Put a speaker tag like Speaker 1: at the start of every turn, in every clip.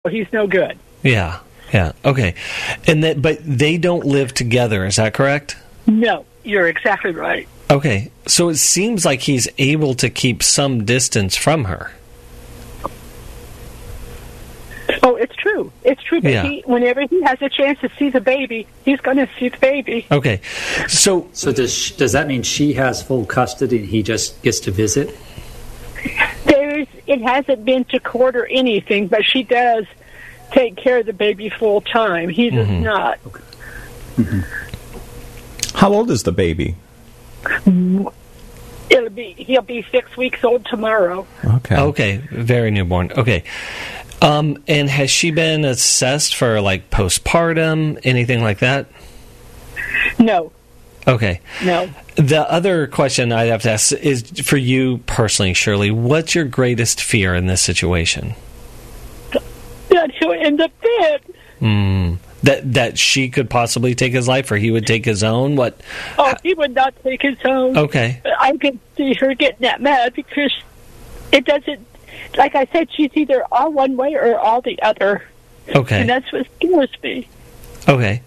Speaker 1: he's no good.
Speaker 2: Yeah, okay. But they don't live together, is that correct?
Speaker 1: No, you're exactly right.
Speaker 2: Okay, so it seems like he's able to keep some distance from her.
Speaker 1: Oh, it's true. It's true. But whenever he has a chance to see the baby, he's going to see the baby.
Speaker 2: Okay, so
Speaker 3: does that mean she has full custody and he just gets to visit?
Speaker 1: It hasn't been to court or anything, but she does take care of the baby full time. He does not.
Speaker 3: Okay. Mm-hmm.
Speaker 4: How old is the baby?
Speaker 1: He'll be 6 weeks old tomorrow.
Speaker 2: Okay, very newborn. Okay. And has she been assessed for like postpartum, anything like that?
Speaker 1: No.
Speaker 2: Okay.
Speaker 1: No.
Speaker 2: The other question I'd have to ask is for you personally, Shirley, what's your greatest fear in this situation?
Speaker 1: That he'll end up dead.
Speaker 2: That she could possibly take his life, or he would take his own? What?
Speaker 1: Oh, he would not take his own.
Speaker 2: Okay.
Speaker 1: I could see her getting that mad because it doesn't, like I said, she's either all one way or all the other.
Speaker 2: Okay.
Speaker 1: And that's what scares me.
Speaker 2: Okay.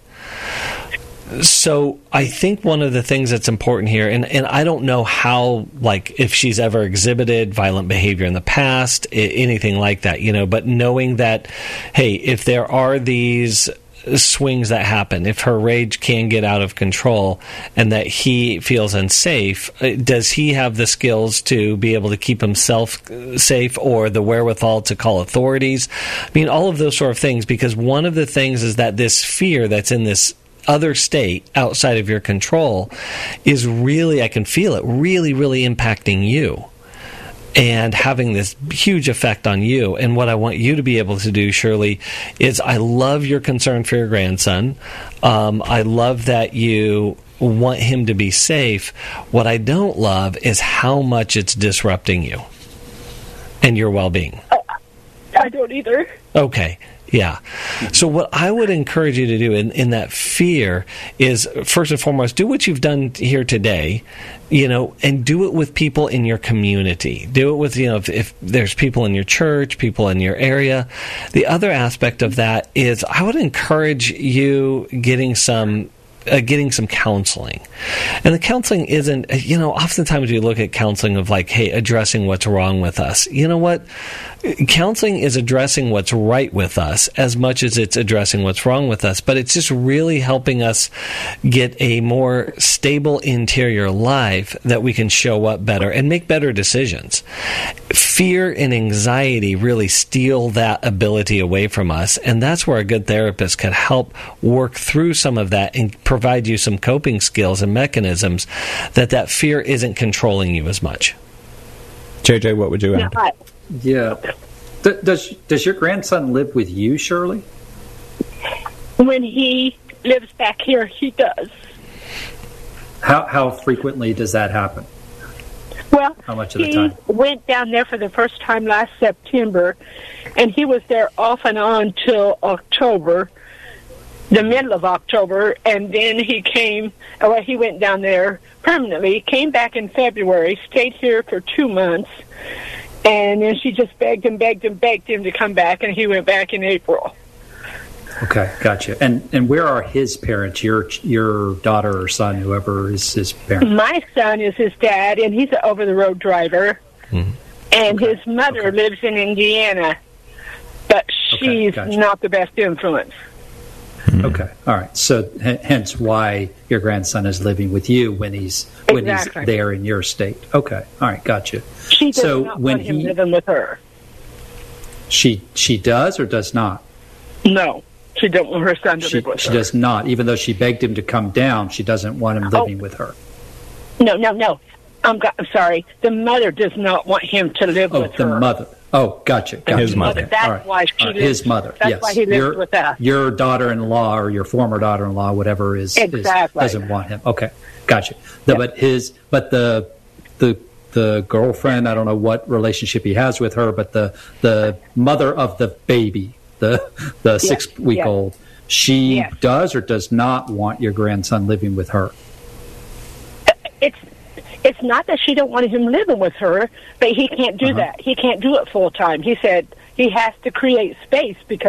Speaker 2: So I think one of the things that's important here, and I don't know how, like, if she's ever exhibited violent behavior in the past, anything like that, but knowing that, hey, if there are these swings that happen, if her rage can get out of control and that he feels unsafe, does he have the skills to be able to keep himself safe or the wherewithal to call authorities? I mean, all of those sort of things, because one of the things is that this fear that's in this other state outside of your control is really, I can feel it, really, really impacting you and having this huge effect on you. And what I want you to be able to do, Shirley, is I love your concern for your grandson. I love that you want him to be safe. What I don't love is how much it's disrupting you and your well-being.
Speaker 1: I don't either.
Speaker 2: Okay. Yeah. So what I would encourage you to do in that fear is, first and foremost, do what you've done here today, and do it with people in your community. Do it with, if there's people in your church, people in your area. The other aspect of that is I would encourage you getting some counseling. And the counseling isn't, oftentimes we look at counseling of like, hey, addressing what's wrong with us. You know what? Counseling is addressing what's right with us as much as it's addressing what's wrong with us, but it's just really helping us get a more stable interior life that we can show up better and make better decisions. Fear and anxiety really steal that ability away from us, and that's where a good therapist can help work through some of that and provide you some coping skills and mechanisms that fear isn't controlling you as much.
Speaker 4: JJ, what would you add?
Speaker 3: Yeah. Does your grandson live with you, Shirley?
Speaker 1: When he lives back here, he does.
Speaker 3: How frequently does that happen?
Speaker 1: Well,
Speaker 3: how much of the time?
Speaker 1: He went down there for the first time last September, and he was there off and on till October, the middle of October, and then he went down there permanently, came back in February, stayed here for 2 months, and then she just begged him to come back, and he went back in April.
Speaker 3: Okay, gotcha. And where are his parents, your daughter or son, whoever is his parent?
Speaker 1: My son is his dad, and he's an over-the-road driver, and his mother lives in Indiana, but she's not the best influence.
Speaker 3: Okay, all right. So hence why your grandson is living with you when he's there in your state. Okay, all right, gotcha.
Speaker 1: She does not want him living with her.
Speaker 3: She does or does not?
Speaker 1: No, she don't want her son to live with her.
Speaker 3: She does not. Even though she begged him to come down, she doesn't want him living with her.
Speaker 1: No. I'm sorry. The mother does not want him to live with her.
Speaker 3: Oh, the mother. Oh, gotcha.
Speaker 4: His mother.
Speaker 1: That's why she lives.
Speaker 3: His mother.
Speaker 1: That's why he lives with us.
Speaker 3: Your daughter-in-law or your former daughter-in-law, whatever doesn't want him. Okay, gotcha. But the girlfriend, I don't know what relationship he has with her, but the mother of the baby, the 6-week-old, she does or does not want your grandson living with her?
Speaker 1: It's not that she don't want him living with her, but he can't do that. He can't do it full time. He said he has to create space because